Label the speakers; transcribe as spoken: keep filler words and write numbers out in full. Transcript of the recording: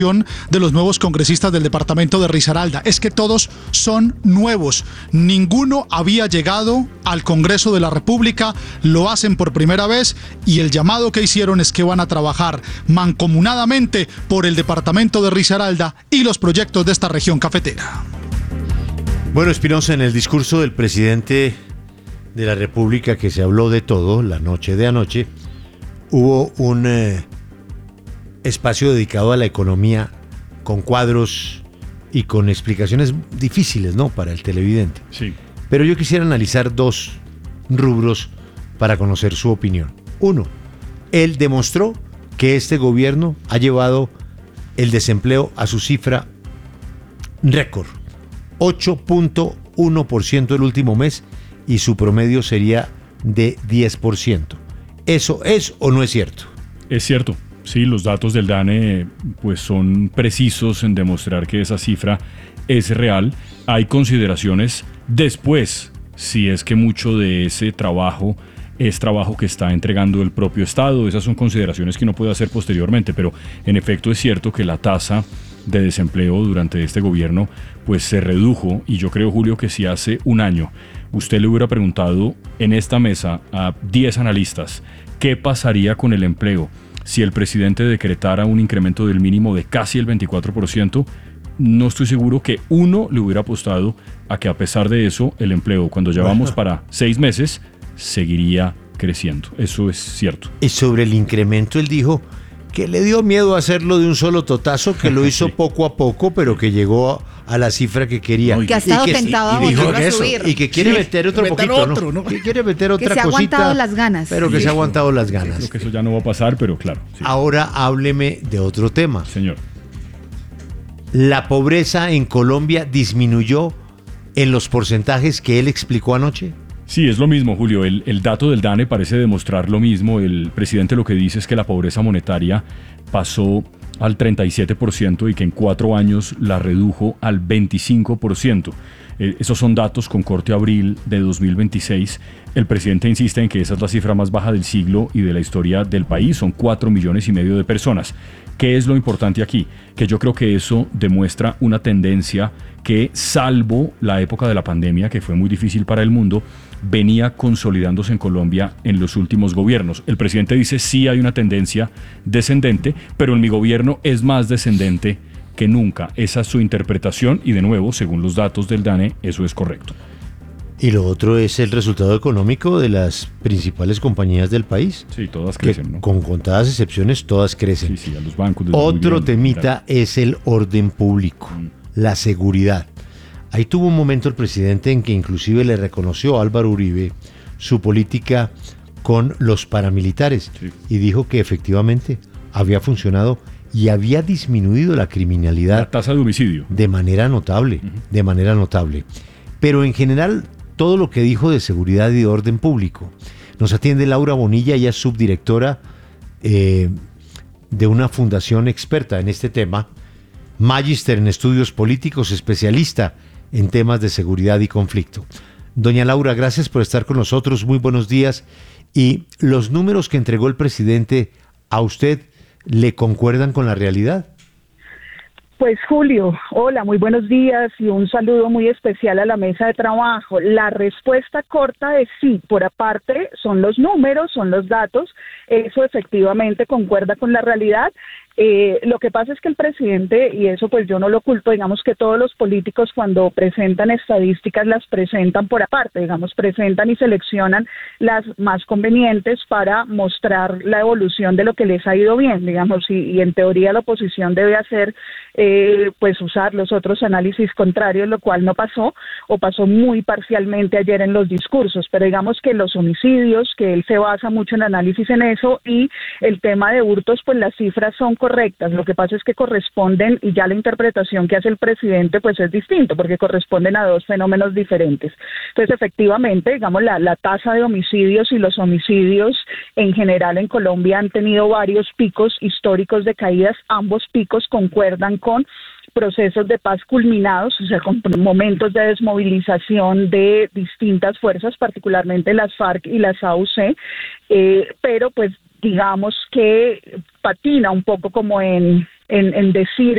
Speaker 1: de los nuevos congresistas del departamento de Risaralda es que todos son nuevos, ninguno había llegado al Congreso de la República, lo hacen por primera vez y el llamado que hicieron es que van a trabajar mancomunadamente por el departamento de Risaralda y los proyectos de esta región cafetera.
Speaker 2: Bueno, Espinosa, en el discurso del presidente de la República, que se habló de todo la noche de anoche, hubo un eh, espacio dedicado a la economía con cuadros y con explicaciones difíciles, ¿no?, para el televidente.
Speaker 3: Sí.
Speaker 2: Pero yo quisiera analizar dos rubros para conocer su opinión. Uno, él demostró que este gobierno ha llevado el desempleo a su cifra récord, ocho punto uno por ciento el último mes, y su promedio sería de diez por ciento. ¿Eso es o no es cierto?
Speaker 3: Es cierto. Sí, los datos del DANE pues son precisos en demostrar que esa cifra es real. Hay consideraciones después, si es que mucho de ese trabajo es trabajo que está entregando el propio Estado. Esas son consideraciones que uno puede hacer posteriormente, pero en efecto es cierto que la tasa de desempleo durante este gobierno pues se redujo, y yo creo, Julio, que si hace un año usted le hubiera preguntado en esta mesa a diez analistas qué pasaría con el empleo si el presidente decretara un incremento del mínimo de casi el veinticuatro por ciento, no estoy seguro que uno le hubiera apostado a que a pesar de eso el empleo, cuando ya vamos para seis meses, seguiría creciendo. Eso es cierto.
Speaker 2: Y sobre el incremento él dijo que le dio miedo hacerlo de un solo totazo, que lo hizo sí. poco a poco, pero que llegó a la cifra que quería.
Speaker 4: Que ha estado
Speaker 2: y que,
Speaker 4: tentado
Speaker 2: y,
Speaker 4: a
Speaker 2: y
Speaker 4: volverlo a
Speaker 2: eso,
Speaker 4: subir.
Speaker 2: Y que quiere
Speaker 4: sí.
Speaker 2: meter otro
Speaker 1: meter
Speaker 2: poquito,
Speaker 1: otro,
Speaker 2: ¿no?
Speaker 1: ¿no?
Speaker 2: Que quiere meter otra
Speaker 4: que se ha
Speaker 2: cosita.
Speaker 4: aguantado las ganas.
Speaker 2: Pero que
Speaker 3: sí.
Speaker 2: se ha aguantado las ganas.
Speaker 3: Creo que eso ya no va a pasar, pero claro. Sí.
Speaker 2: Ahora hábleme de otro tema.
Speaker 3: Señor.
Speaker 2: ¿La pobreza en Colombia disminuyó en los porcentajes que él explicó anoche?
Speaker 3: Sí, es lo mismo, Julio. El, el dato del DANE parece demostrar lo mismo. El presidente lo que dice es que la pobreza monetaria pasó al treinta y siete por ciento y que en cuatro años la redujo al veinticinco por ciento. Eh, esos son datos con corte a abril de dos mil veintiséis. El presidente insiste en que esa es la cifra más baja del siglo y de la historia del país. Son cuatro millones y medio de personas. ¿Qué es lo importante aquí? Que yo creo que eso demuestra una tendencia que, salvo la época de la pandemia, que fue muy difícil para el mundo, venía consolidándose en Colombia en los últimos gobiernos. El presidente dice sí hay una tendencia descendente, pero en mi gobierno es más descendente que nunca. Esa es su interpretación y, de nuevo, según los datos del DANE, eso es correcto.
Speaker 2: Y lo otro es el resultado económico de las principales compañías del país.
Speaker 3: Sí, todas crecen, ¿no?
Speaker 2: Con contadas excepciones, todas crecen.
Speaker 3: Sí, sí, a los bancos.
Speaker 2: Otro temita es el orden público, mm. la seguridad. Ahí tuvo un momento el presidente en que inclusive le reconoció a Álvaro Uribe su política con los paramilitares, sí. y dijo que efectivamente había funcionado y había disminuido la criminalidad.
Speaker 3: La tasa de homicidio.
Speaker 2: De manera notable, uh-huh. de manera notable. Pero en general, todo lo que dijo de seguridad y de orden público. Nos atiende Laura Bonilla, ella es subdirectora eh, de una fundación experta en este tema, magíster en estudios políticos, especialista en temas de seguridad y conflicto. Doña Laura, gracias por estar con nosotros, muy buenos días. ¿Y los números que entregó el presidente a usted le concuerdan con la realidad?
Speaker 5: Pues Julio, hola, muy buenos días y un saludo muy especial a la mesa de trabajo. La respuesta corta es sí, por aparte son los números, son los datos, eso efectivamente concuerda con la realidad. Eh, lo que pasa es que el presidente, y eso pues yo no lo culpo, digamos que todos los políticos cuando presentan estadísticas las presentan por aparte, digamos, presentan y seleccionan las más convenientes para mostrar la evolución de lo que les ha ido bien, digamos, y, y en teoría la oposición debe hacer, eh, pues usar los otros análisis contrarios, lo cual no pasó, o pasó muy parcialmente ayer en los discursos, pero digamos que los homicidios, que él se basa mucho en análisis en eso, y el tema de hurtos, pues las cifras son correctas. Lo que pasa es que corresponden, y ya la interpretación que hace el presidente pues es distinto, porque corresponden a dos fenómenos diferentes. Entonces, efectivamente, digamos, la, la tasa de homicidios y los homicidios en general en Colombia han tenido varios picos históricos de caídas. Ambos picos concuerdan con procesos de paz culminados, o sea, con momentos de desmovilización de distintas fuerzas, particularmente las FARC y las A U C, eh, pero pues digamos que patina un poco como en en, en decir